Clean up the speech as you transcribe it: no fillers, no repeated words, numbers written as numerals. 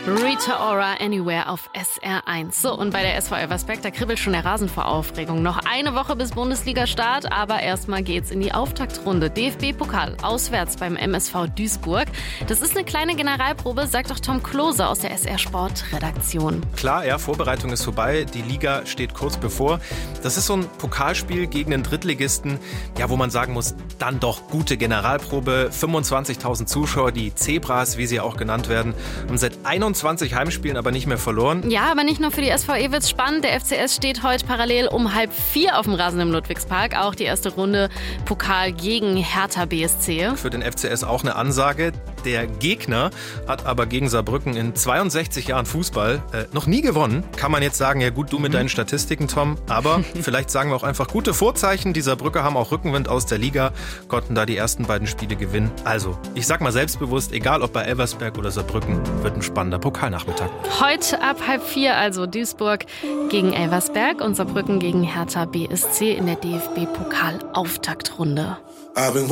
Rita Ora, Anywhere auf SR1. So, und bei der SV Elversberg, da kribbelt schon der Rasen vor Aufregung. Noch eine Woche bis Bundesliga-Start, aber erstmal geht's in die Auftaktrunde. DFB-Pokal auswärts beim MSV Duisburg. Das ist eine kleine Generalprobe, sagt auch Tom Klose aus der SR-Sport-Redaktion. Klar, ja, Vorbereitung ist vorbei. Die Liga steht kurz bevor. Das ist so ein Pokalspiel gegen den Drittligisten, ja, wo man sagen muss, dann doch gute Generalprobe. 25.000 Zuschauer, die Zebras, wie sie auch genannt werden, haben seit 21 Heimspielen aber nicht mehr verloren. Ja, aber nicht nur für die SV wird's spannend. Der FCS steht heute parallel um 3:30 auf dem Rasen im Ludwigspark. Auch die erste Runde Pokal gegen Hertha BSC. Für den FCS auch eine Ansage. Der Gegner hat aber gegen Saarbrücken in 62 Jahren Fußball noch nie gewonnen. Kann man jetzt sagen, ja gut, du mit deinen Statistiken, Tom. Aber vielleicht sagen wir auch einfach gute Vorzeichen. Die Saarbrücker haben auch Rückenwind aus der Liga, konnten da die ersten beiden Spiele gewinnen. Also, ich sag mal selbstbewusst, egal ob bei Elversberg oder Saarbrücken, wird ein spannender Pokalnachmittag. Heute ab 3:30, also Duisburg gegen Elversberg und Saarbrücken gegen Hertha BSC in der DFB-Pokal-Auftaktrunde.